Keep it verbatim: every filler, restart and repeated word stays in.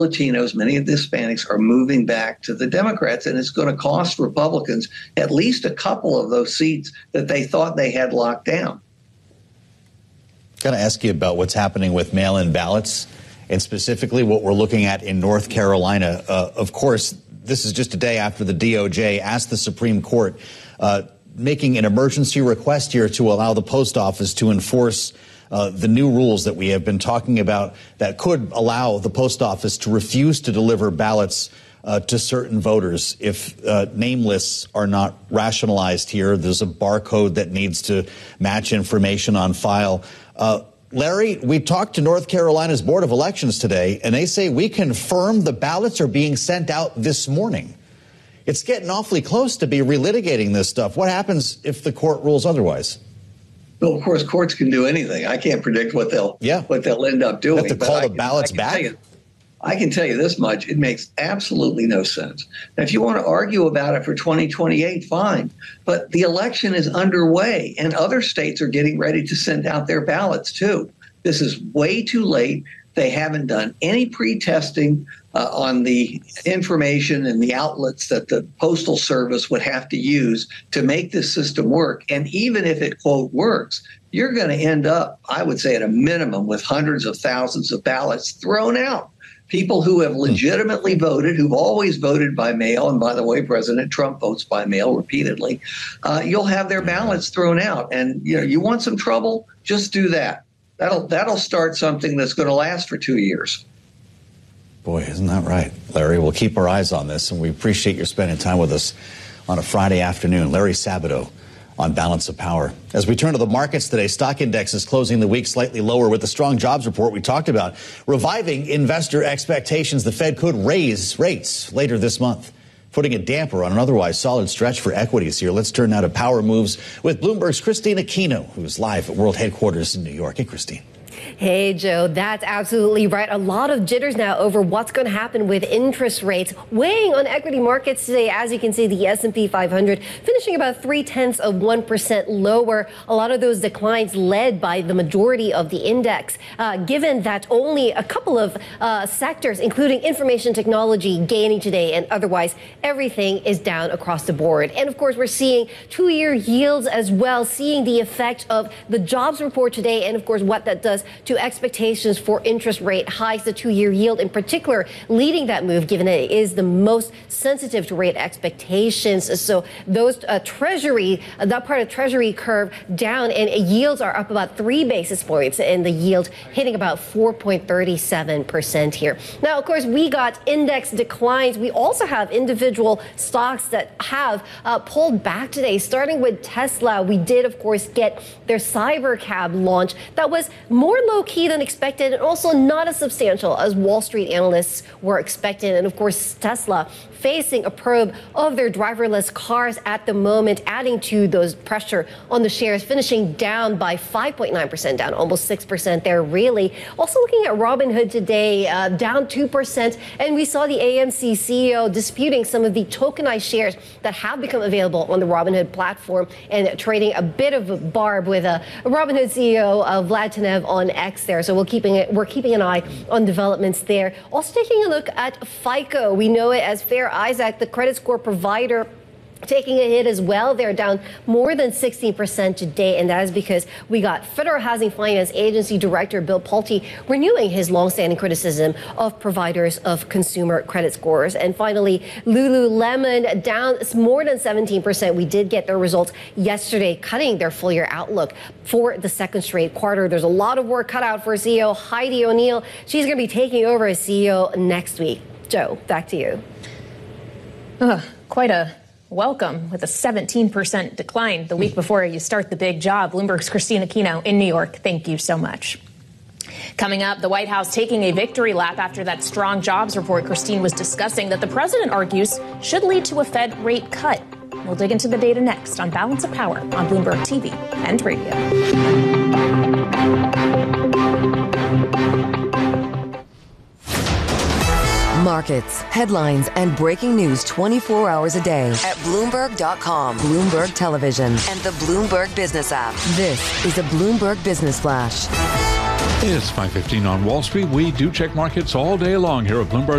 Latinos, many of the Hispanics are moving back to the Democrats, and it's going to cost Republicans at least a couple of those seats that they thought they had locked down. Got to ask you about what's happening with mail-in ballots, and specifically what we're looking at in North Carolina. Uh, of course, this is just a day after the D O J asked the Supreme Court, uh, making an emergency request here to allow the post office to enforce Uh, the new rules that we have been talking about that could allow the post office to refuse to deliver ballots uh, to certain voters if uh, name lists are not rationalized here. There's a barcode that needs to match information on file. Uh, Larry, we talked to North Carolina's Board of Elections today, and they say we confirm the ballots are being sent out this morning. It's getting awfully close to be relitigating this stuff. What happens if the court rules otherwise? Well, of course, courts can do anything. I can't predict what they'll yeah. what they'll end up doing. Have to call the can, ballots I back? You, I can tell you this much. It makes absolutely no sense. Now, if you want to argue about it for twenty twenty-eight, fine. But the election is underway, and other states are getting ready to send out their ballots, too. This is way too late. They haven't done any pre-testing uh, on the information and the outlets that the Postal Service would have to use to make this system work. And even if it, quote, works, you're going to end up, I would say, at a minimum with hundreds of thousands of ballots thrown out. People who have legitimately voted, who've always voted by mail, and by the way, President Trump votes by mail repeatedly, uh, you'll have their ballots thrown out. And, you know, you want some trouble? Just do that. That'll that'll start something that's going to last for two years. Boy, isn't that right, Larry? We'll keep our eyes on this, and we appreciate your spending time with us on a Friday afternoon. Larry Sabato on Balance of Power. As we turn to the markets today, stock index is closing the week slightly lower with the strong jobs report we talked about, reviving investor expectations the Fed could raise rates later this month, putting a damper on an otherwise solid stretch for equities here. Let's turn now to power moves with Bloomberg's Christine Aquino, who's live at World Headquarters in New York. Hey, Christine. Hey, Joe, that's absolutely right. A lot of jitters now over what's going to happen with interest rates weighing on equity markets today. As you can see, the S and P five hundred finishing about three tenths of one percent lower. A lot of those declines led by the majority of the index, uh, given that only a couple of uh, sectors, including information technology, gaining today, and otherwise everything is down across the board. And of course, we're seeing two-year yields as well, seeing the effect of the jobs report today, and of course, what that does to expectations for interest rate hikes, the two-year yield in particular leading that move, given that it is the most sensitive to rate expectations. So those uh, Treasury, uh, that part of Treasury curve down, and uh, yields are up about three basis points, and the yield hitting about four point three seven percent here. Now, of course, we got index declines. We also have individual stocks that have uh, pulled back today, starting with Tesla. We did, of course, get their Cybercab launch that was more low-key than expected, and also not as substantial as Wall Street analysts were expecting. And of course, Tesla facing a probe of their driverless cars at the moment, adding to those pressure on the shares, finishing down by five point nine percent, down almost six percent there, really. Also looking at Robinhood today, uh, down two percent, and we saw the A M C C E O disputing some of the tokenized shares that have become available on the Robinhood platform, and trading a bit of a barb with a Robinhood C E O uh, Vlad Tenev on X there. So we're keeping it, we're keeping an eye on developments there. Also taking a look at FICO. We know it as Fair Isaac, the credit score provider, taking a hit as well. They're down more than sixteen percent today, and that is because we got Federal Housing Finance Agency Director Bill Pulte renewing his longstanding criticism of providers of consumer credit scores. And finally, Lululemon down more than seventeen percent. We did get their results yesterday, cutting their full year outlook for the second straight quarter. There's a lot of work cut out for C E O Heidi O'Neill. She's going to be taking over as C E O next week. Joe, back to you. Uh, quite a welcome with a seventeen percent decline the week before you start the big job. Bloomberg's Christine Aquino in New York. Thank you so much. Coming up, the White House taking a victory lap after that strong jobs report Christine was discussing that the president argues should lead to a Fed rate cut. We'll dig into the data next on Balance of Power on Bloomberg T V and radio. Markets, headlines, and breaking news twenty-four hours a day at Bloomberg dot com, Bloomberg Television, and the Bloomberg Business app. This is a Bloomberg Business Flash. It's five fifteen on Wall Street. We do check markets all day long here at Bloomberg.